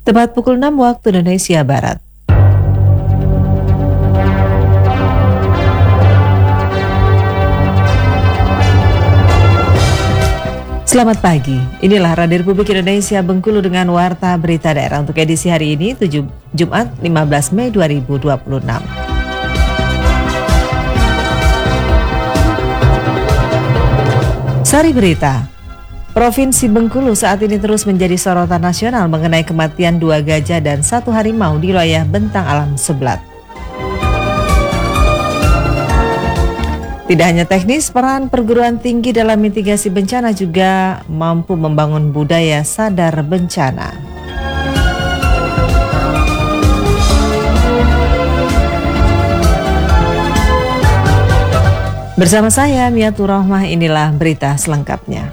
Tepat pukul 6 waktu Indonesia Barat. Selamat pagi, inilah Radio Republik Indonesia Bengkulu dengan Warta Berita Daerah untuk edisi hari ini, Jumat 15 Mei 2026. Sari Berita. Provinsi Bengkulu saat ini terus menjadi sorotan nasional mengenai kematian 2 gajah dan 1 harimau di wilayah Bentang Alam Seblat. Tidak hanya teknis, peran perguruan tinggi dalam mitigasi bencana juga mampu membangun budaya sadar bencana. Bersama saya, Miatur Rahmah, inilah berita selengkapnya.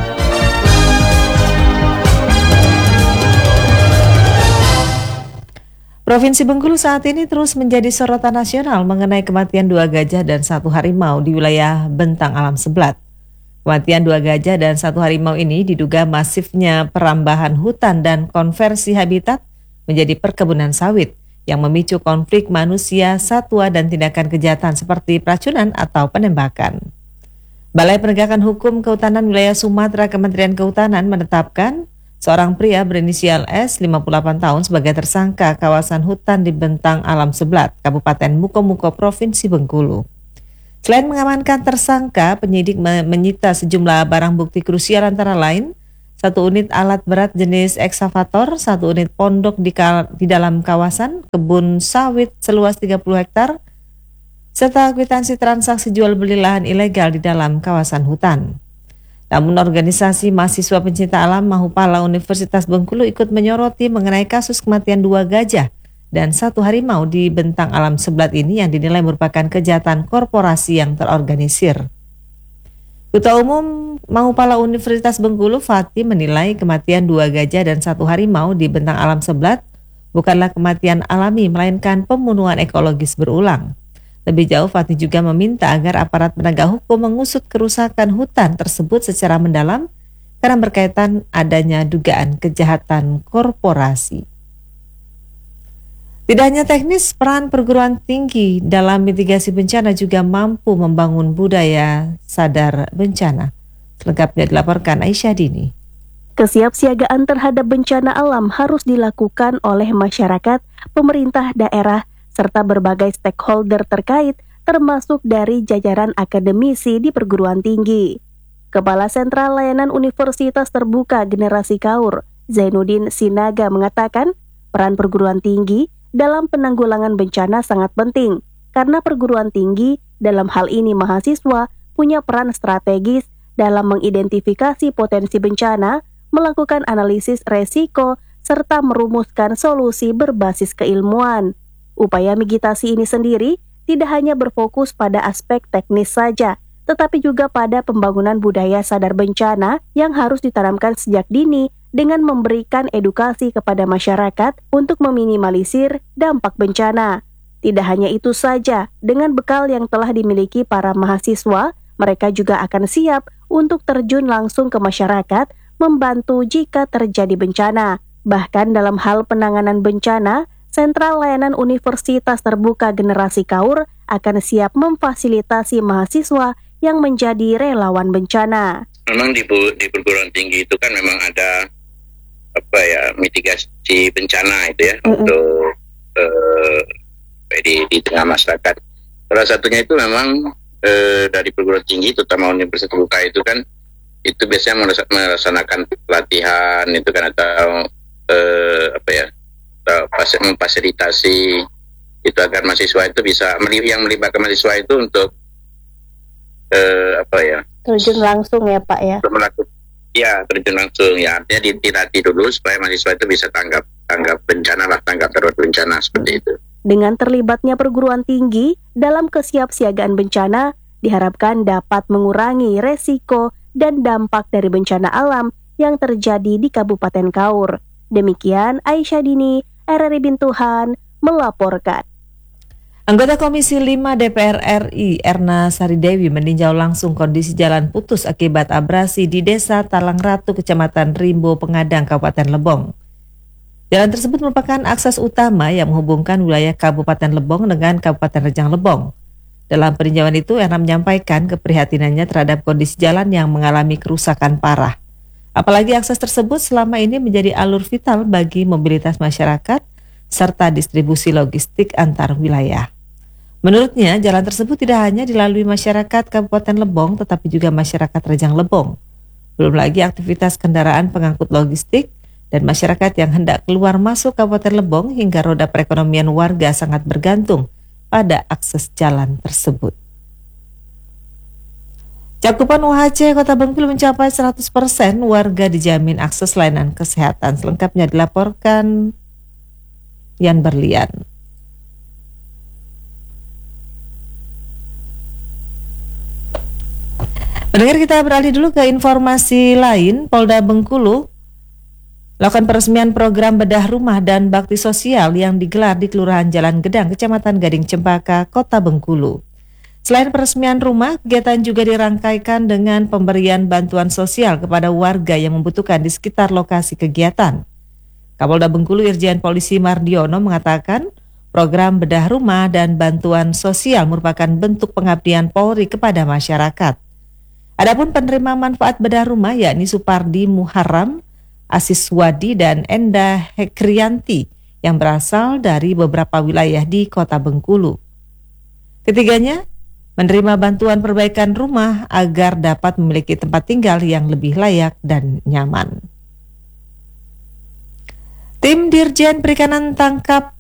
Provinsi Bengkulu saat ini terus menjadi sorotan nasional mengenai kematian 2 gajah dan 1 harimau di wilayah Bentang Alam Seblat. Kematian 2 gajah dan 1 harimau ini diduga masifnya perambahan hutan dan konversi habitat menjadi perkebunan sawit yang memicu konflik manusia, satwa, dan tindakan kejahatan seperti peracunan atau penembakan. Balai Penegakan Hukum Kehutanan Wilayah Sumatera Kementerian Kehutanan menetapkan seorang pria berinisial S, 58 tahun sebagai tersangka kawasan hutan di Bentang Alam Seblat, Kabupaten Mukomuko, Provinsi Bengkulu. Selain mengamankan tersangka, penyidik menyita sejumlah barang bukti krusial antara lain 1 unit alat berat jenis eksavator, 1 unit pondok di dalam kawasan kebun sawit seluas 30 hektar, serta kwitansi transaksi jual beli lahan ilegal di dalam kawasan hutan. Namun organisasi mahasiswa pencinta alam Mahupala Universitas Bengkulu ikut menyoroti mengenai kasus kematian 2 gajah dan 1 harimau di Bentang Alam Seblat ini yang dinilai merupakan kejahatan korporasi yang terorganisir. Ketua Umum Mahupala Universitas Bengkulu, Fatih, menilai kematian 2 gajah dan 1 harimau di Bentang Alam Seblat bukanlah kematian alami melainkan pembunuhan ekologis berulang. Lebih jauh, Fatih juga meminta agar aparat penegak hukum mengusut kerusakan hutan tersebut secara mendalam karena berkaitan adanya dugaan kejahatan korporasi. Tidak hanya teknis, peran perguruan tinggi dalam mitigasi bencana juga mampu membangun budaya sadar bencana. Selengkapnya dilaporkan Aisyah Dini. Kesiapsiagaan terhadap bencana alam harus dilakukan oleh masyarakat, pemerintah daerah, serta berbagai stakeholder terkait, termasuk dari jajaran akademisi di perguruan tinggi. Kepala Sentral Layanan Universitas Terbuka Generasi Kaur, Zainuddin Sinaga, mengatakan peran perguruan tinggi dalam penanggulangan bencana sangat penting, karena perguruan tinggi, dalam hal ini mahasiswa, punya peran strategis dalam mengidentifikasi potensi bencana, melakukan analisis resiko, serta merumuskan solusi berbasis keilmuan. Upaya mitigasi ini sendiri tidak hanya berfokus pada aspek teknis saja, tetapi juga pada pembangunan budaya sadar bencana yang harus ditanamkan sejak dini dengan memberikan edukasi kepada masyarakat untuk meminimalisir dampak bencana. Tidak hanya itu saja, dengan bekal yang telah dimiliki para mahasiswa, mereka juga akan siap untuk terjun langsung ke masyarakat, membantu jika terjadi bencana. Bahkan dalam hal penanganan bencana, Sentral Layanan Universitas Terbuka Generasi Kaur akan siap memfasilitasi mahasiswa yang menjadi relawan bencana. Memang di perguruan tinggi itu kan memang ada mitigasi bencana itu ya, untuk di tengah masyarakat. Salah satunya itu memang dari perguruan tinggi, terutama Universitas Terbuka itu kan, itu biasanya melaksanakan pelatihan itu kan, atau memfasilitasi itu agar mahasiswa itu bisa yang melibatkan mahasiswa itu untuk terjun langsung ya Pak ya. Ya, terjun langsung ya, artinya dilatih dulu supaya mahasiswa itu bisa tanggap bencana tanggap darurat bencana seperti itu. Dengan terlibatnya perguruan tinggi dalam kesiapsiagaan bencana, diharapkan dapat mengurangi resiko dan dampak dari bencana alam yang terjadi di Kabupaten Kaur. Demikian Aisyah Dini, RRI Bintuhan, melaporkan. Anggota Komisi 5 DPR RI Erna Saridewi meninjau langsung kondisi jalan putus akibat abrasi di Desa Talang Ratu, Kecamatan Rimbo, Pengadang, Kabupaten Lebong. Jalan tersebut merupakan akses utama yang menghubungkan wilayah Kabupaten Lebong dengan Kabupaten Rejang Lebong. Dalam peninjauan itu, Erna menyampaikan keprihatinannya terhadap kondisi jalan yang mengalami kerusakan parah. Apalagi akses tersebut selama ini menjadi alur vital bagi mobilitas masyarakat serta distribusi logistik antar wilayah. Menurutnya, jalan tersebut tidak hanya dilalui masyarakat Kabupaten Lebong, tetapi juga masyarakat Rejang Lebong. Belum lagi aktivitas kendaraan pengangkut logistik dan masyarakat yang hendak keluar masuk Kabupaten Lebong hingga roda perekonomian warga sangat bergantung pada akses jalan tersebut. Cakupan UHC Kota Bengkulu mencapai 100%, warga dijamin akses layanan kesehatan. Selengkapnya dilaporkan Yan Berlian. Pendengar, kita beralih dulu ke informasi lain. Polda Bengkulu lakukan peresmian program bedah rumah dan bakti sosial yang digelar di Kelurahan Jalan Gedang, Kecamatan Gading Cempaka, Kota Bengkulu. Selain peresmian rumah, kegiatan juga dirangkaikan dengan pemberian bantuan sosial kepada warga yang membutuhkan di sekitar lokasi kegiatan. Kapolda Bengkulu Irjen Polisi Mardiono mengatakan, program bedah rumah dan bantuan sosial merupakan bentuk pengabdian Polri kepada masyarakat. Adapun penerima manfaat bedah rumah yakni Supardi Muharram, Asis Wadi, dan Enda Hekrianti yang berasal dari beberapa wilayah di Kota Bengkulu. Ketiganya menerima bantuan perbaikan rumah agar dapat memiliki tempat tinggal yang lebih layak dan nyaman. Tim Dirjen Perikanan Tangkap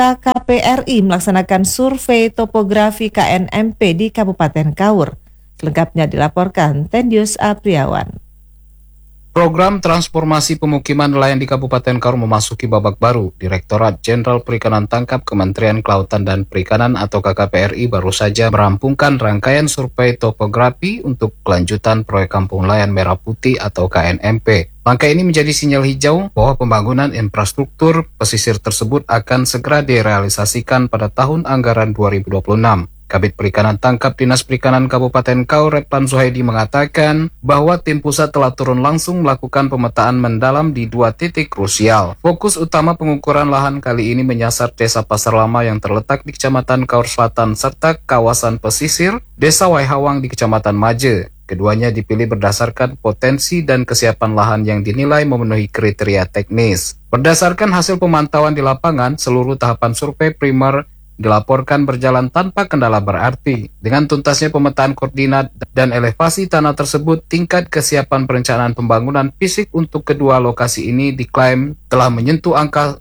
KKPRI melaksanakan survei topografi KNMP di Kabupaten Kaur. Selengkapnya dilaporkan Tendius Apriawan. Program transformasi pemukiman nelayan di Kabupaten Kaur memasuki babak baru. Direktorat Jenderal Perikanan Tangkap Kementerian Kelautan dan Perikanan atau KKPRI baru saja merampungkan rangkaian survei topografi untuk kelanjutan proyek Kampung Nelayan Merah Putih atau KNMP. Langkah ini menjadi sinyal hijau bahwa pembangunan infrastruktur pesisir tersebut akan segera direalisasikan pada tahun anggaran 2026. Kabid Perikanan Tangkap Dinas Perikanan Kabupaten Kaur, Replan Zuhaidi mengatakan bahwa tim pusat telah turun langsung melakukan pemetaan mendalam di 2 titik krusial. Fokus utama pengukuran lahan kali ini menyasar Desa Pasar Lama yang terletak di Kecamatan Kaur Selatan serta kawasan pesisir Desa Waihawang di Kecamatan Maje. Keduanya dipilih berdasarkan potensi dan kesiapan lahan yang dinilai memenuhi kriteria teknis. Berdasarkan hasil pemantauan di lapangan, seluruh tahapan survei primer dilaporkan berjalan tanpa kendala berarti. Dengan tuntasnya pemetaan koordinat dan elevasi tanah tersebut, tingkat kesiapan perencanaan pembangunan fisik untuk kedua lokasi ini diklaim telah menyentuh angka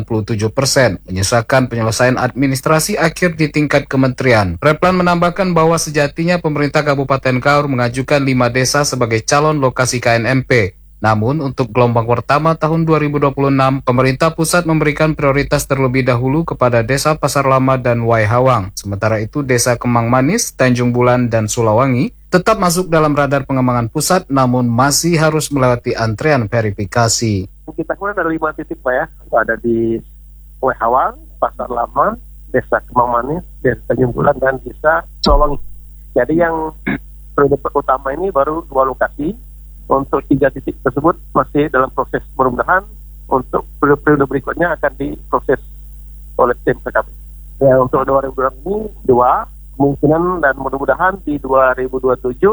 97%, menyisakan penyelesaian administrasi akhir di tingkat kementerian. Replan menambahkan bahwa sejatinya pemerintah Kabupaten Kaur mengajukan 5 desa sebagai calon lokasi KNMP. Namun, untuk gelombang pertama tahun 2026, pemerintah pusat memberikan prioritas terlebih dahulu kepada Desa Pasar Lama dan Waihawang. Sementara itu, Desa Kemang Manis, Tanjung Bulan, dan Sulawangi tetap masuk dalam radar pengembangan pusat, namun masih harus melewati antrean verifikasi. Kita kemudian ada 5 titik, Pak ya. Ada di Waihawang, Pasar Lama, Desa Kemang Manis, Desa Tanjung Bulan, dan Desa Sulawangi. Jadi yang prioritas utama ini baru 2 lokasi. Untuk 3 titik tersebut masih dalam proses, mudah-mudahan untuk periode berikutnya akan diproses oleh tim PKP. Ya, untuk 2020 ini 2, kemungkinan dan mudah-mudahan di 2027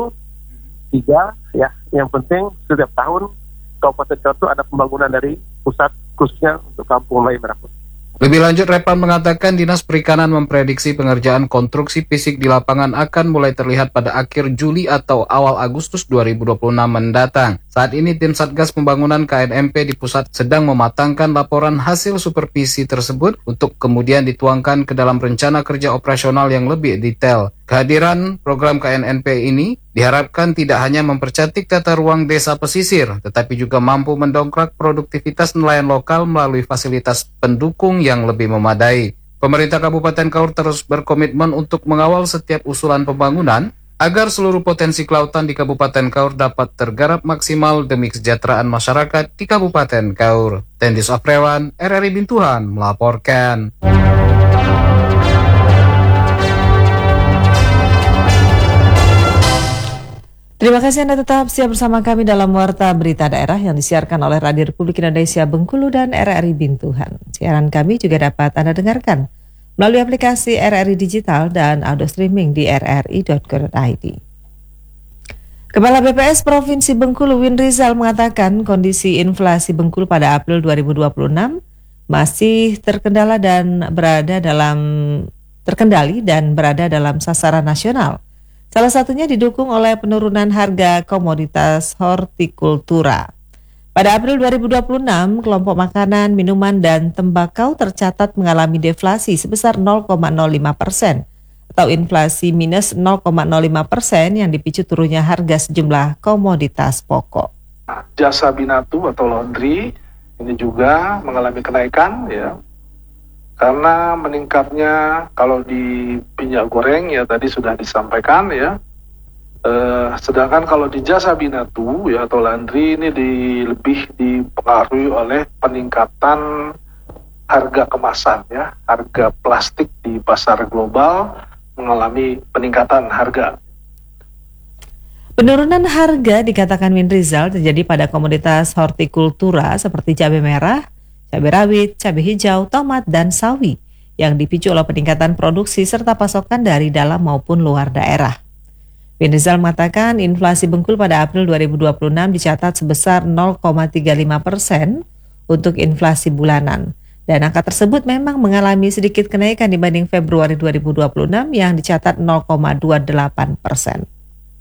3 ya. Yang penting setiap tahun Kabupaten Kaur itu ada pembangunan dari pusat khususnya untuk Kampung Nelayan Merah Putih. Lebih lanjut, Replan mengatakan Dinas Perikanan memprediksi pengerjaan konstruksi fisik di lapangan akan mulai terlihat pada akhir Juli atau awal Agustus 2026 mendatang. Saat ini tim Satgas Pembangunan KNMP di pusat sedang mematangkan laporan hasil supervisi tersebut untuk kemudian dituangkan ke dalam rencana kerja operasional yang lebih detail. Kehadiran program KNNP ini diharapkan tidak hanya mempercantik tata ruang desa pesisir, tetapi juga mampu mendongkrak produktivitas nelayan lokal melalui fasilitas pendukung yang lebih memadai. Pemerintah Kabupaten Kaur terus berkomitmen untuk mengawal setiap usulan pembangunan agar seluruh potensi kelautan di Kabupaten Kaur dapat tergarap maksimal demi kesejahteraan masyarakat di Kabupaten Kaur. Tendius Apriawan, RRI Bintuhan melaporkan. Terima kasih Anda tetap siap bersama kami dalam Warta Berita Daerah yang disiarkan oleh Radio Republik Indonesia Bengkulu dan RRI Bintuhan. Siaran kami juga dapat Anda dengarkan melalui aplikasi RRI Digital dan audio streaming di rri.co.id. Kepala BPS Provinsi Bengkulu Win Rizal mengatakan kondisi inflasi Bengkulu pada April 2026 masih terkendali dan berada dalam sasaran nasional. Salah satunya didukung oleh penurunan harga komoditas hortikultura. Pada April 2026, kelompok makanan, minuman, dan tembakau tercatat mengalami deflasi sebesar 0,05% atau inflasi minus 0,05% yang dipicu turunnya harga sejumlah komoditas pokok. Jasa binatu atau laundry ini juga mengalami kenaikan ya. Karena meningkatnya kalau di minyak goreng ya tadi sudah disampaikan ya. Sedangkan kalau di jasa binatu ya atau laundry ini lebih dipengaruhi oleh peningkatan harga kemasan ya. Harga plastik di pasar global mengalami peningkatan harga. Penurunan harga dikatakan Win Rizal terjadi pada komoditas hortikultura seperti cabai merah, cabai rawit, cabai hijau, tomat, dan sawi yang dipicu oleh peningkatan produksi serta pasokan dari dalam maupun luar daerah. Win Rizal mengatakan inflasi Bengkulu pada April 2026 dicatat sebesar 0,35% untuk inflasi bulanan. Dan angka tersebut memang mengalami sedikit kenaikan dibanding Februari 2026 yang dicatat 0,28%.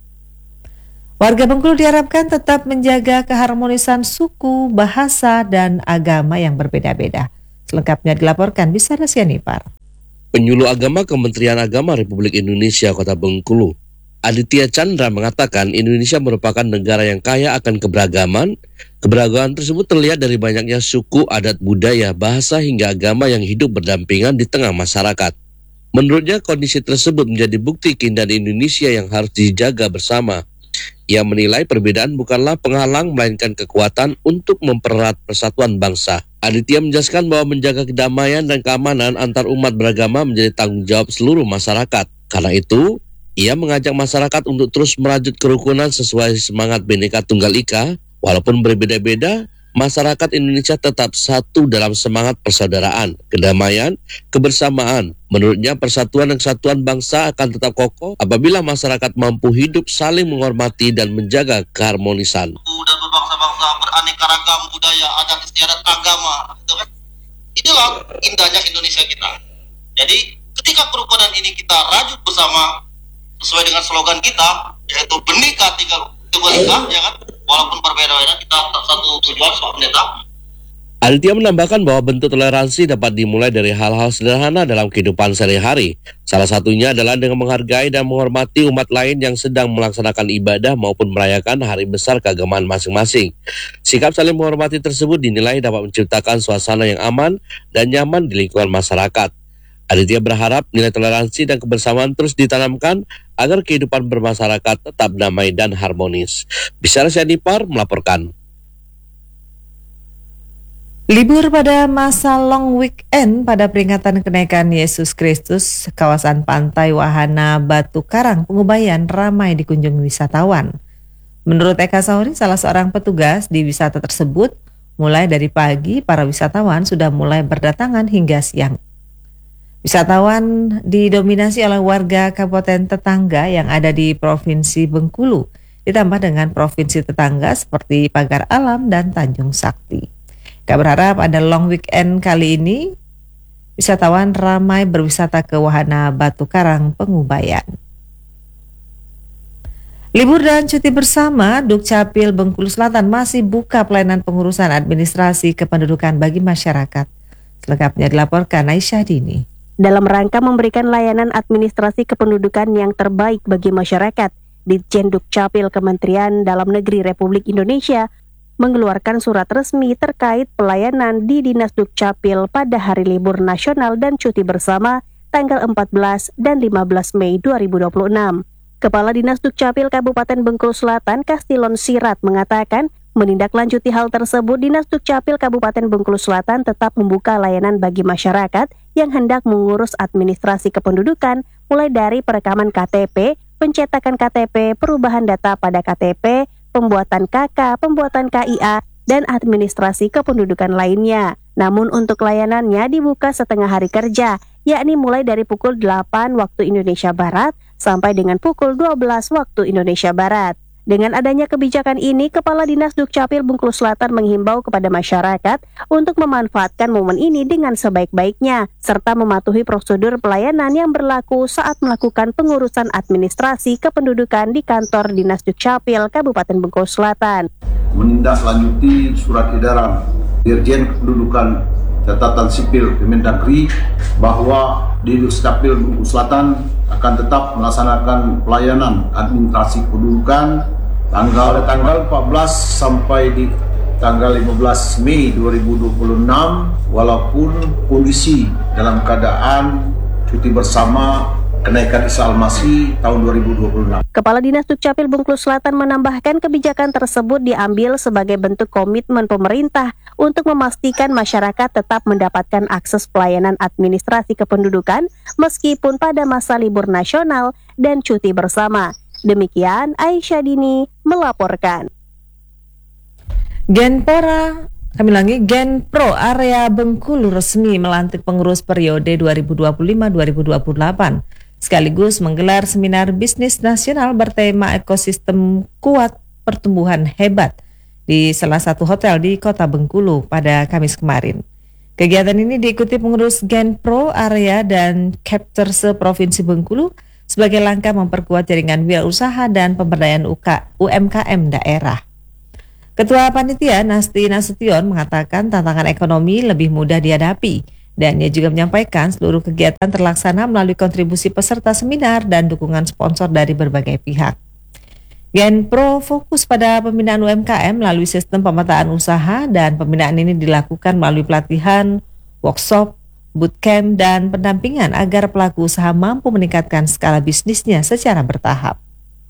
Warga Bengkulu diharapkan tetap menjaga keharmonisan suku, bahasa, dan agama yang berbeda-beda. Selengkapnya dilaporkan Bisara Sianipar. Penyuluh Agama Kementerian Agama Republik Indonesia Kota Bengkulu, Aditya Chandra mengatakan Indonesia merupakan negara yang kaya akan keberagaman. Keberagaman tersebut terlihat dari banyaknya suku, adat, budaya, bahasa, hingga agama yang hidup berdampingan di tengah masyarakat. Menurutnya kondisi tersebut menjadi bukti keindahan Indonesia yang harus dijaga bersama. Ia menilai perbedaan bukanlah penghalang melainkan kekuatan untuk mempererat persatuan bangsa. Aditya menjelaskan bahwa menjaga kedamaian dan keamanan antar umat beragama menjadi tanggung jawab seluruh masyarakat. Karena itu, ia mengajak masyarakat untuk terus merajut kerukunan sesuai semangat Bhinneka Tunggal Ika. Walaupun berbeda-beda, masyarakat Indonesia tetap satu dalam semangat persaudaraan, kedamaian, kebersamaan. Menurutnya persatuan dan kesatuan bangsa akan tetap kokoh apabila masyarakat mampu hidup saling menghormati dan menjaga keharmonisan. Dan berbangsa-bangsa beraneka ragam budaya, adat istiadat agama. Itulah indahnya Indonesia kita. Jadi ketika kerukunan ini kita rajut bersama sesuai dengan slogan kita, yaitu Bhinneka Tunggal Ika, ya kan? Walaupun berbeda-beda kita tetap satu tujuan soal pendeta. Aditya menambahkan bahwa bentuk toleransi dapat dimulai dari hal-hal sederhana dalam kehidupan sehari-hari. Salah satunya adalah dengan menghargai dan menghormati umat lain yang sedang melaksanakan ibadah maupun merayakan hari besar keagamaan masing-masing. Sikap saling menghormati tersebut dinilai dapat menciptakan suasana yang aman dan nyaman di lingkungan masyarakat. Aditya berharap nilai toleransi dan kebersamaan terus ditanamkan agar kehidupan bermasyarakat tetap damai dan harmonis. Bisara Sianipar melaporkan. Libur pada masa long weekend pada peringatan kenaikan Yesus Kristus, kawasan pantai Wahana Batu Karang, Pengubayan ramai dikunjungi wisatawan. Menurut Eka Sauri, salah seorang petugas di wisata tersebut, mulai dari pagi para wisatawan sudah mulai berdatangan hingga siang. Wisatawan didominasi oleh warga kabupaten tetangga yang ada di Provinsi Bengkulu, ditambah dengan provinsi tetangga seperti Pagar Alam dan Tanjung Sakti. Kita berharap pada long weekend kali ini, wisatawan ramai berwisata ke Wahana Batu Karang, Pengubayan. Libur dan cuti bersama, Dukcapil Bengkulu Selatan masih buka pelayanan pengurusan administrasi kependudukan bagi masyarakat. Selengkapnya dilaporkan Aisyah Dini. Dalam rangka memberikan layanan administrasi kependudukan yang terbaik bagi masyarakat, Ditjen Dukcapil Kementerian Dalam Negeri Republik Indonesia mengeluarkan surat resmi terkait pelayanan di Dinas Dukcapil pada hari libur nasional dan cuti bersama tanggal 14 dan 15 Mei 2026. Kepala Dinas Dukcapil Kabupaten Bengkulu Selatan, Kastilon Sirat, mengatakan menindaklanjuti hal tersebut, Dinas Dukcapil Kabupaten Bengkulu Selatan tetap membuka layanan bagi masyarakat yang hendak mengurus administrasi kependudukan mulai dari perekaman KTP, pencetakan KTP, perubahan data pada KTP, pembuatan KK, pembuatan KIA, dan administrasi kependudukan lainnya. Namun untuk layanannya dibuka setengah hari kerja, yakni mulai dari pukul 8 waktu Indonesia Barat sampai dengan pukul 12 waktu Indonesia Barat. Dengan adanya kebijakan ini, Kepala Dinas Dukcapil Bengkulu Selatan menghimbau kepada masyarakat untuk memanfaatkan momen ini dengan sebaik-baiknya, serta mematuhi prosedur pelayanan yang berlaku saat melakukan pengurusan administrasi kependudukan di kantor Dinas Dukcapil Kabupaten Bengkulu Selatan. Menindaklanjuti surat edaran Dirjen Kependudukan Catatan Sipil Kemendagri bahwa di Dukcapil Bengkulu Selatan akan tetap melaksanakan pelayanan administrasi kependudukan tanggal 14 sampai di tanggal 15 Mei 2026 walaupun kondisi dalam keadaan cuti bersama kenaikan Isa Al-Masih tahun 2026. Kepala Dinas Dukcapil Bengkulu Selatan menambahkan kebijakan tersebut diambil sebagai bentuk komitmen pemerintah untuk memastikan masyarakat tetap mendapatkan akses pelayanan administrasi kependudukan meskipun pada masa libur nasional dan cuti bersama. Demikian Aisyah Dini melaporkan. Genpro area Bengkulu resmi melantik pengurus periode 2025-2028. Sekaligus menggelar seminar bisnis nasional bertema ekosistem kuat pertumbuhan hebat di salah satu hotel di Kota Bengkulu pada Kamis kemarin. Kegiatan ini diikuti pengurus Genpro area dan Capter se-Provinsi Bengkulu sebagai langkah memperkuat jaringan wirausaha dan pemberdayaan UMKM daerah. Ketua Panitia Nasti Nasution mengatakan tantangan ekonomi lebih mudah dihadapi. Dan ia juga menyampaikan seluruh kegiatan terlaksana melalui kontribusi peserta seminar dan dukungan sponsor dari berbagai pihak. Genpro fokus pada pembinaan UMKM melalui sistem pemetaan usaha dan pembinaan ini dilakukan melalui pelatihan, workshop, bootcamp, dan pendampingan agar pelaku usaha mampu meningkatkan skala bisnisnya secara bertahap.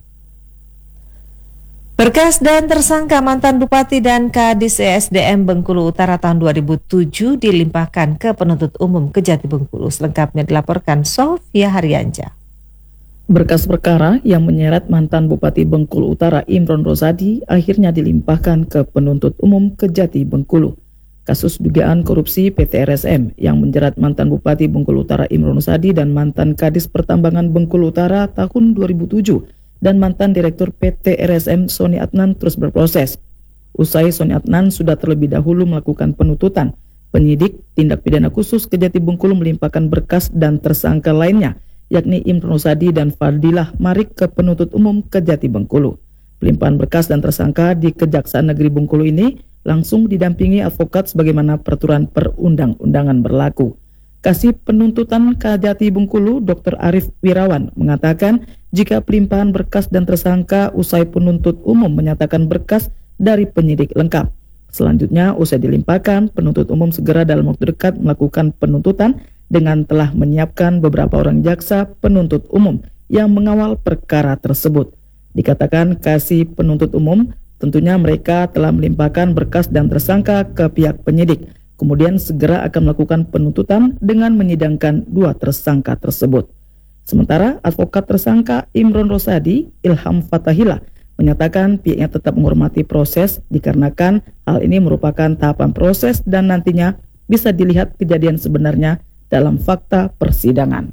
Berkas dan tersangka mantan Bupati dan Kadis ESDM Bengkulu Utara tahun 2007 dilimpahkan ke penuntut umum Kejati Bengkulu. Selengkapnya dilaporkan Sofia Haryanja. Berkas perkara yang menyeret mantan Bupati Bengkulu Utara Imron Rosadi akhirnya dilimpahkan ke penuntut umum Kejati Bengkulu. Kasus dugaan korupsi PT RSM yang menjerat mantan Bupati Bengkulu Utara Imron Rosadi dan mantan Kadis Pertambangan Bengkulu Utara tahun 2007 dan mantan Direktur PT RSM Sony Adnan terus berproses. Usai Sony Adnan sudah terlebih dahulu melakukan penuntutan, penyidik tindak pidana khusus Kejati Bengkulu melimpahkan berkas dan tersangka lainnya, yakni Imron Rosadi dan Fadilah Marik ke penuntut umum Kejati Bengkulu. Pelimpahan berkas dan tersangka di Kejaksaan Negeri Bengkulu ini langsung didampingi advokat sebagaimana peraturan perundang-undangan berlaku. Kasih penuntutan Kejati Bengkulu Dr. Arif Wirawan mengatakan jika pelimpahan berkas dan tersangka usai penuntut umum menyatakan berkas dari penyidik lengkap. Selanjutnya usai dilimpahkan, penuntut umum segera dalam waktu dekat melakukan penuntutan dengan telah menyiapkan beberapa orang jaksa penuntut umum yang mengawal perkara tersebut. Dikatakan kasih penuntut umum, tentunya mereka telah melimpahkan berkas dan tersangka ke pihak penyidik, kemudian segera akan melakukan penuntutan dengan menyidangkan dua tersangka tersebut. Sementara advokat tersangka Imron Rosadi, Ilham Fatahila, menyatakan pihaknya tetap menghormati proses dikarenakan hal ini merupakan tahapan proses dan nantinya bisa dilihat kejadian sebenarnya dalam fakta persidangan.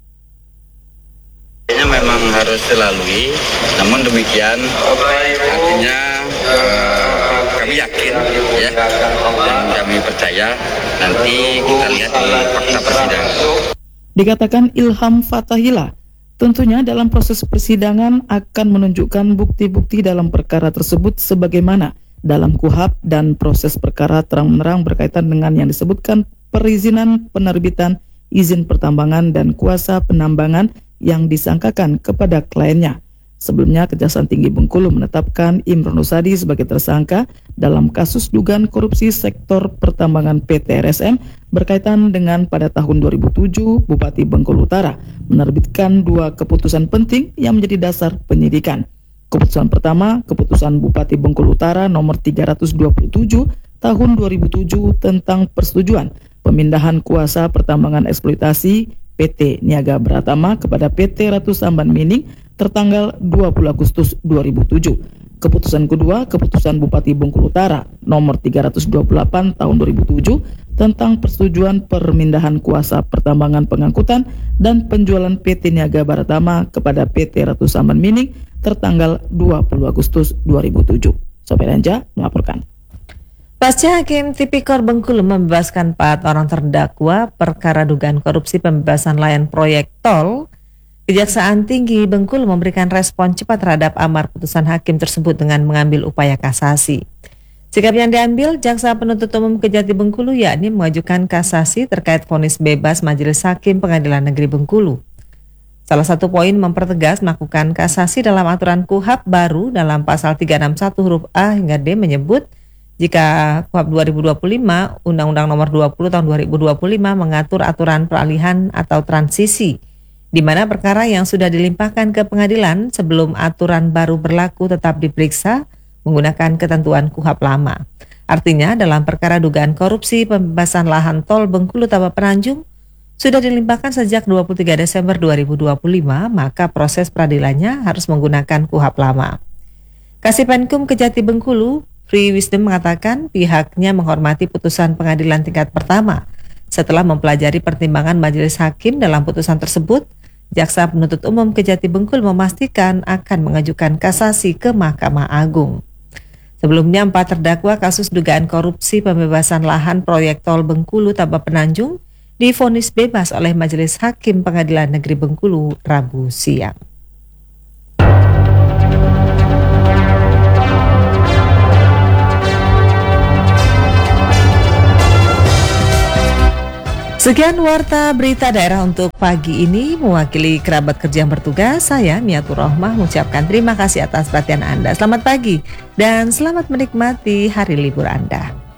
Memang harus dilalui, namun demikian artinya kami yakin ya, dan kami percaya nanti kita lihat di fakta persidangan. Dikatakan Ilham Fatahila, tentunya dalam proses persidangan akan menunjukkan bukti-bukti dalam perkara tersebut sebagaimana dalam KUHP dan proses perkara terang-menerang berkaitan dengan yang disebutkan perizinan penerbitan izin pertambangan dan kuasa penambangan yang disangkakan kepada kliennya. Sebelumnya, Kejaksaan Tinggi Bengkulu menetapkan Imron Rosadi sebagai tersangka dalam kasus dugaan korupsi sektor pertambangan PT RSM berkaitan dengan pada tahun 2007 Bupati Bengkulu Utara menerbitkan dua keputusan penting yang menjadi dasar penyidikan. Keputusan pertama, Keputusan Bupati Bengkulu Utara nomor 327 tahun 2007 tentang persetujuan pemindahan kuasa pertambangan eksploitasi PT Niaga Bratama kepada PT Ratu Samban Mining tertanggal 20 Agustus 2007. Keputusan kedua, Keputusan Bupati Bengkulu Utara nomor 328 tahun 2007 tentang persetujuan permindahan kuasa pertambangan pengangkutan dan penjualan PT Niaga Bratama kepada PT Ratu Samban Mining tertanggal 20 Agustus 2007. Sobat Anja melaporkan. Pasca Hakim Tipikor Bengkulu membebaskan 4 orang terdakwa perkara dugaan korupsi pembebasan layan proyek tol, Kejaksaan Tinggi Bengkulu memberikan respon cepat terhadap amar putusan hakim tersebut dengan mengambil upaya kasasi. Sikap yang diambil Jaksa Penuntut Umum Kejati Bengkulu yakni mengajukan kasasi terkait vonis bebas Majelis Hakim Pengadilan Negeri Bengkulu. Salah satu poin mempertegas melakukan kasasi dalam aturan KUHAP baru dalam pasal 361 huruf A hingga D menyebut jika KUHAP 2025 Undang-Undang Nomor 20 Tahun 2025 mengatur aturan peralihan atau transisi, di mana perkara yang sudah dilimpahkan ke pengadilan sebelum aturan baru berlaku tetap diperiksa menggunakan ketentuan KUHAP lama. Artinya dalam perkara dugaan korupsi pembebasan lahan tol Bengkulu Taba Penanjung sudah dilimpahkan sejak 23 Desember 2025, maka proses peradilannya harus menggunakan KUHAP lama. Kasipenkum Kejati Bengkulu, Free Wisdom mengatakan pihaknya menghormati putusan pengadilan tingkat pertama. Setelah mempelajari pertimbangan majelis hakim dalam putusan tersebut, Jaksa Penuntut Umum Kejati Bengkulu memastikan akan mengajukan kasasi ke Mahkamah Agung. Sebelumnya 4 terdakwa kasus dugaan korupsi pembebasan lahan proyek tol Bengkulu Taba Penanjung divonis bebas oleh Majelis Hakim Pengadilan Negeri Bengkulu Rabu siang. Sekian warta berita daerah untuk pagi ini. Mewakili kerabat kerja yang bertugas, saya Miatur Rohmah mengucapkan terima kasih atas perhatian Anda. Selamat pagi dan selamat menikmati hari libur Anda.